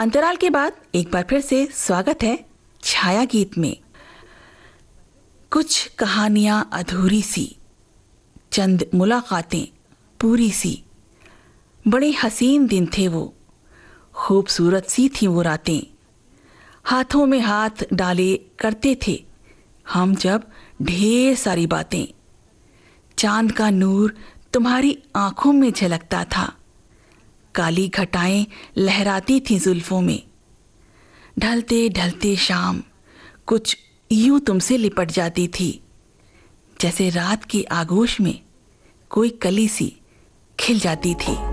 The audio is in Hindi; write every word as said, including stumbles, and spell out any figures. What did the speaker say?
अंतराल के बाद एक बार फिर से स्वागत है छाया गीत में। कुछ कहानियां अधूरी सी, चंद मुलाकातें पूरी सी। बड़े हसीन दिन थे वो, खूबसूरत सी थी वो रातें। हाथों में हाथ डाले करते थे हम जब ढेर सारी बातें। चांद का नूर तुम्हारी आंखों में झलकता था, काली घटाएं लहराती थी जुल्फों में। ढलते ढलते शाम कुछ यूं तुमसे लिपट जाती थी, जैसे रात के आगोश में कोई कली सी खिल जाती थी।